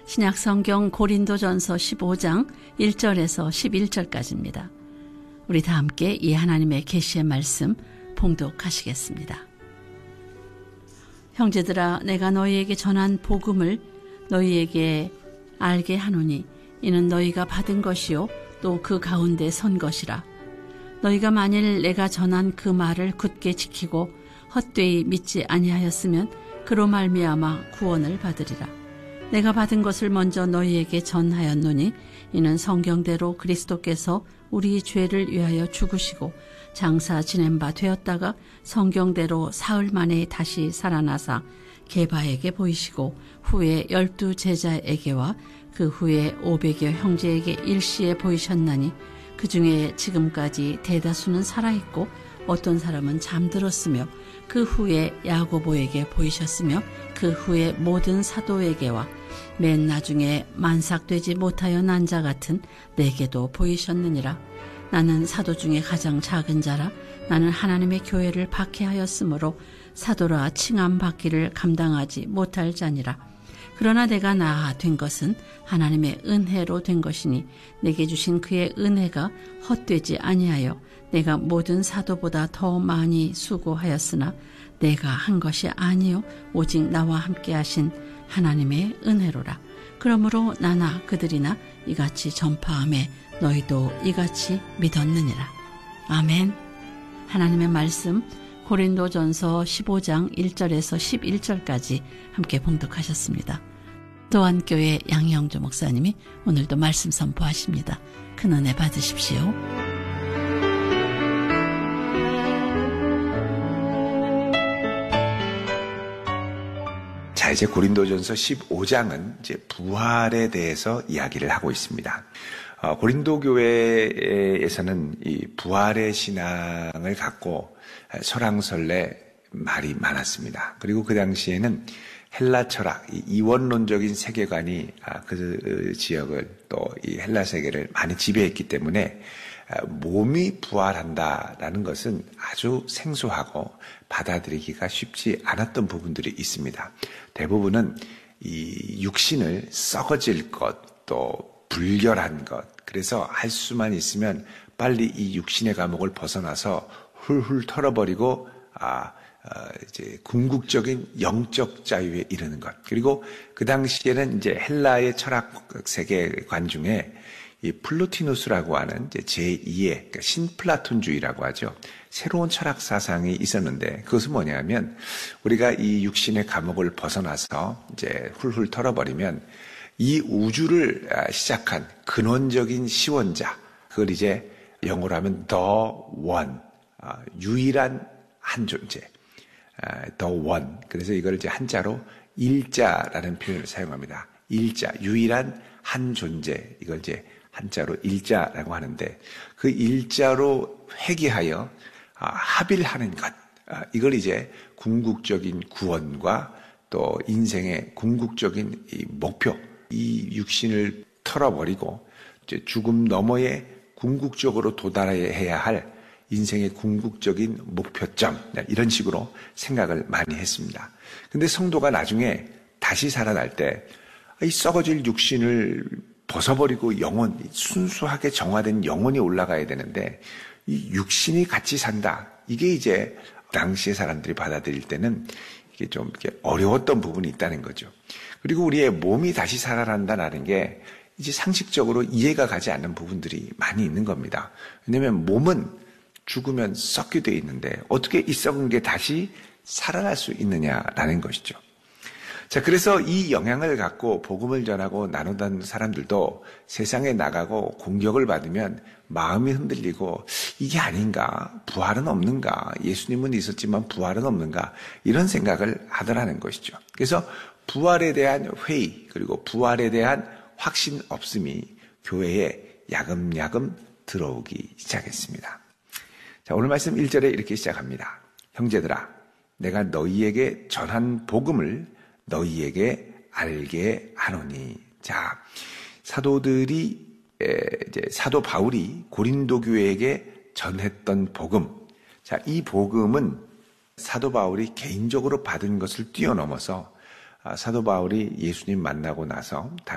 신약 성경 고린도전서 15장 1절에서 11절까지입니다. 우리 다 함께 이 하나님의 계시의 말씀 봉독하시겠습니다. 형제들아, 내가 너희에게 전한 복음을 너희에게 알게 하노니 이는 너희가 받은 것이요 또 그 가운데 선 것이라. 너희가 만일 내가 전한 그 말을 굳게 지키고 헛되이 믿지 아니하였으면 그로 말미암아 구원을 받으리라. 내가 받은 것을 먼저 너희에게 전하였노니 이는 성경대로 그리스도께서 우리 죄를 위하여 죽으시고 장사 지낸 바 되었다가 성경대로 사흘 만에 다시 살아나사 게바에게 보이시고 후에 12 제자에게와 그 후에 500여 형제에게 일시에 보이셨나니 그 중에 지금까지 대다수는 살아있고 어떤 사람은 잠들었으며 그 후에 야고보에게 보이셨으며 그 후에 모든 사도에게와 맨 나중에 만삭되지 못하여 난 자 같은 내게도 보이셨느니라. 나는 사도 중에 가장 작은 자라. 나는 하나님의 교회를 박해하였으므로 사도라 칭함받기를 감당하지 못할 자니라. 그러나 내가 나아 된 것은 하나님의 은혜로 된 것이니 내게 주신 그의 은혜가 헛되지 아니하여 내가 모든 사도보다 더 많이 수고하였으나 내가 한 것이 아니요 오직 나와 함께 하신 하나님의 은혜로라. 그러므로 나나 그들이나 이같이 전파하매 너희도 이같이 믿었느니라. 아멘. 하나님의 말씀 고린도전서 15장 1절에서 11절까지 함께 봉독하셨습니다. 또한교회 양영조 목사님이 오늘도 말씀 선포하십니다. 큰 은혜 받으십시오. 자, 이제 고린도전서 15장은 이제 부활에 대해서 이야기를 하고 있습니다. 고린도 교회에서는 이 부활의 신앙을 갖고 설왕설래 말이 많았습니다. 그리고 그 당시에는 헬라 철학, 이 이원론적인 세계관이 그 지역을 또 이 헬라 세계를 많이 지배했기 때문에 몸이 부활한다라는 것은 아주 생소하고 받아들이기가 쉽지 않았던 부분들이 있습니다. 대부분은 이 육신을 썩어질 것, 또 불결한 것, 그래서 할 수만 있으면 빨리 이 육신의 감옥을 벗어나서 훌훌 털어버리고 이제 궁극적인 영적 자유에 이르는 것. 그리고 그 당시에는 이제 헬라의 철학 세계관 중에 이 플로티누스라고 하는 이제 제2의 그러니까 신플라톤주의라고 하죠. 새로운 철학 사상이 있었는데 그것은 뭐냐면 우리가 이 육신의 감옥을 벗어나서 이제 훌훌 털어버리면 이 우주를 시작한 근원적인 시원자, 그걸 이제 영어로 하면 The One, 유일한 한 존재, The One. 그래서 이걸 이제 한자로 일자라는 표현을 사용합니다. 일자, 유일한 한 존재, 이걸 이제 한자로 일자라고 하는데 그 일자로 회귀하여 합일하는 것, 이걸 이제 궁극적인 구원과 또 인생의 궁극적인 이 목표, 이 육신을 털어버리고 이제 죽음 너머에 궁극적으로 도달해야 할 인생의 궁극적인 목표점, 이런 식으로 생각을 많이 했습니다. 근데 성도가 나중에 다시 살아날 때 이 썩어질 육신을 벗어버리고 영혼, 순수하게 정화된 영혼이 올라가야 되는데 이 육신이 같이 산다. 이게 이제 당시의 사람들이 받아들일 때는 이게 좀 이렇게 어려웠던 부분이 있다는 거죠. 그리고 우리의 몸이 다시 살아난다는 게 이제 상식적으로 이해가 가지 않는 부분들이 많이 있는 겁니다. 왜냐하면 몸은 죽으면 썩게 되어 있는데 어떻게 이 썩은 게 다시 살아날 수 있느냐라는 것이죠. 자, 그래서 이 영향을 갖고 복음을 전하고 나누던 사람들도 세상에 나가고 공격을 받으면 마음이 흔들리고 이게 아닌가? 부활은 없는가? 예수님은 있었지만 부활은 없는가? 이런 생각을 하더라는 것이죠. 그래서 부활에 대한 회의 그리고 부활에 대한 확신 없음이 교회에 야금야금 들어오기 시작했습니다. 자, 오늘 말씀 1절에 이렇게 시작합니다. 형제들아, 내가 너희에게 전한 복음을 너희에게 알게 하노니. 자, 사도들이 이제 사도 바울이 고린도 교회에게 전했던 복음. 자, 이 복음은 사도 바울이 개인적으로 받은 것을 뛰어넘어서 사도 바울이 예수님 만나고 나서